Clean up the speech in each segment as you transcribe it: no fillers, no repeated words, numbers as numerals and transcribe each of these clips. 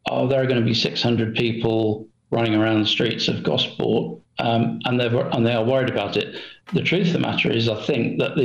oh, there are going to be 600 people running around the streets of Gosport, and they are worried about it. The truth of the matter is, I think that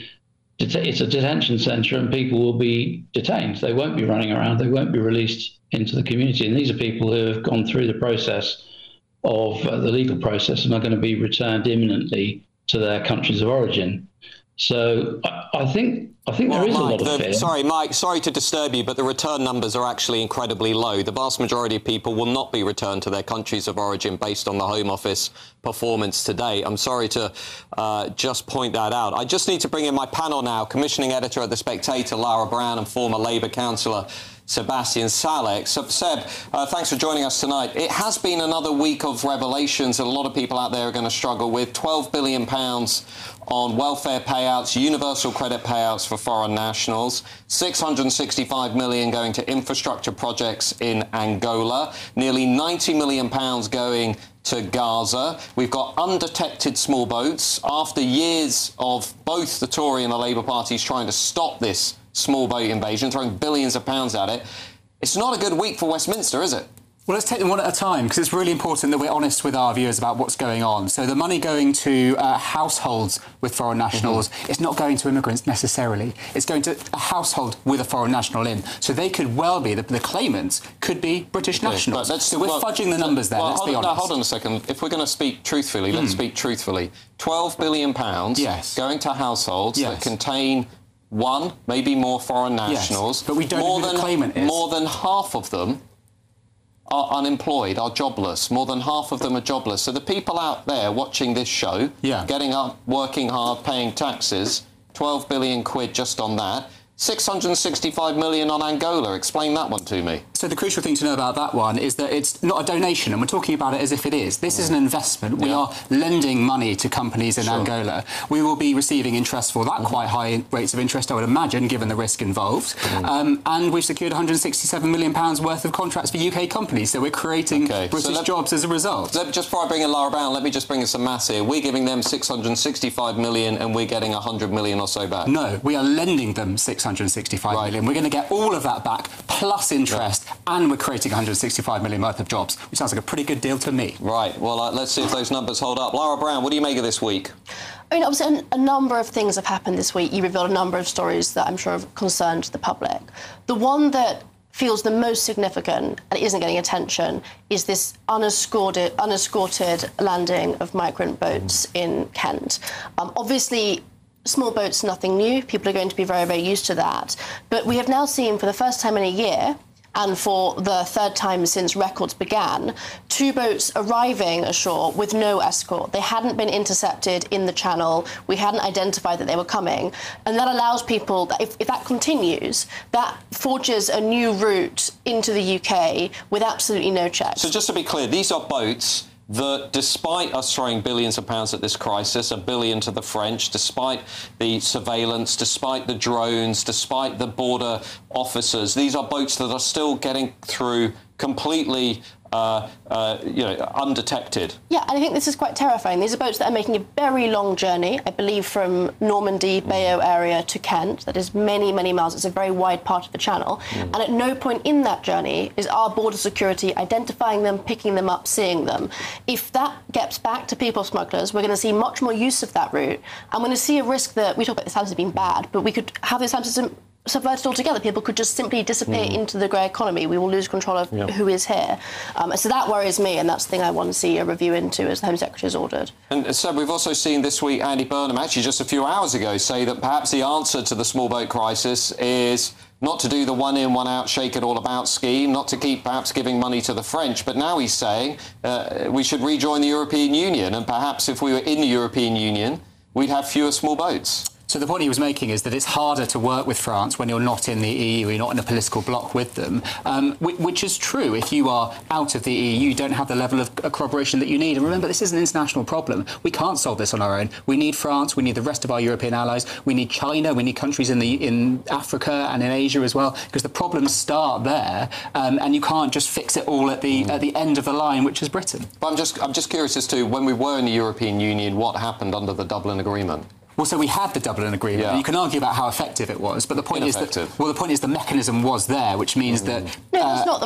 it's a detention centre and people will be detained. They won't be running around. They won't be released into the community. And these are people who have gone through the process of the legal process and are going to be returned imminently to their countries of origin. So I think there is a lot of fear. Sorry, Mike, sorry to disturb you, but the return numbers are actually incredibly low. The vast majority of people will not be returned to their countries of origin based on the Home Office performance today. I'm sorry to just point that out. I just need to bring in my panel now, commissioning editor at The Spectator, Lara Brown, and former Labour councillor, Sebastian Salek. So, Seb, thanks for joining us tonight. It has been another week of revelations that a lot of people out there are going to struggle with. £12 billion on welfare payouts, universal credit payouts for foreign nationals, £665 million going to infrastructure projects in Angola, nearly £90 million going to Gaza. We've got undetected small boats. After years of both the Tory and the Labour parties trying to stop this small boat invasion, throwing billions of pounds at it, it's not a good week for Westminster, is it? Well, let's take them one at a time, because it's really important that we're honest with our viewers about what's going on. So the money going to households with foreign nationals, it's not going to immigrants necessarily. It's going to a household with a foreign national in. So they could well be, the claimants could be British nationals. So we're fudging the numbers there, let's be honest. Hold on a second. If we're going to speak truthfully, let's speak truthfully. £12 billion going to households that contain one, maybe more foreign nationals. But we don't know who the claimant is. More than half of them are unemployed, are jobless. More than half of them are jobless. So the people out there watching this show, getting up, working hard, paying taxes, 12 billion quid just on that. 665 million on Angola. Explain that one to me. So the crucial thing to know about that one is that it's not a donation, and we're talking about it as if it is. This is an investment. We are lending money to companies in Angola. We will be receiving interest for that, quite high rates of interest, I would imagine, given the risk involved. And we've secured £167 million worth of contracts for UK companies, so we're creating British jobs as a result. Just before I bring in Lara Brown, let me just bring in some maths here. We're giving them 665 million and we're getting 100 million or so back. No, we are lending them 665 million. We're going to get all of that back, plus interest, and we're creating 165 million worth of jobs, which sounds like a pretty good deal to me. Right. Well, let's see if those numbers hold up. Lara Brown, what do you make of this week? I mean, obviously, a number of things have happened this week. You revealed a number of stories that I'm sure have concerned the public. The one that feels the most significant and isn't getting attention is this unescorted landing of migrant boats in Kent. Obviously, small boats, nothing new. People are going to be very, very used to that. But we have now seen, for the first time in a year, and for the third time since records began, 2 boats arriving ashore with no escort. They hadn't been intercepted in the channel. We hadn't identified that they were coming. And that allows people, if that continues, that forges a new route into the UK with absolutely no checks. So just to be clear, these are boats that, despite us throwing billions of pounds at this crisis, $1 billion to the French, despite the surveillance, despite the drones, despite the border officers, these are boats that are still getting through completely undetected. Yeah, and I think this is quite terrifying. These are boats that are making a very long journey, I believe, from Normandy, Bayeux area to Kent. That is many, many miles. It's a very wide part of the channel. And at no point in that journey is our border security identifying them, picking them up, seeing them. If that gets back to people smugglers, we're going to see much more use of that route. And we're going to see a risk that, we talk about this house as being bad, but we could have this house as subverted altogether. People could just simply disappear into the grey economy. We will lose control of who is here. So that worries me, and that's the thing I want to see a review into, as the Home Secretary has ordered. And so we've also seen this week Andy Burnham, actually just a few hours ago, say that perhaps the answer to the small boat crisis is not to do the one in, one out, shake it all about scheme, not to keep perhaps giving money to the French, but now he's saying we should rejoin the European Union, and perhaps if we were in the European Union, we'd have fewer small boats. So the point he was making is that it's harder to work with France when you're not in the EU, you're not in a political bloc with them, which is true. If you are out of the EU, you don't have the level of corroboration that you need. And remember, this is an international problem. We can't solve this on our own. We need France, we need the rest of our European allies, we need China, we need countries in Africa and in Asia as well, because the problems start there, and you can't just fix it all at the end of the line, which is Britain. But I'm just curious as to, when we were in the European Union, what happened under the Dublin Agreement? Well, so we had the Dublin Agreement. Yeah. You can argue about how effective it was, but the point is that, well, the point is the mechanism was there, which means that No, that's not the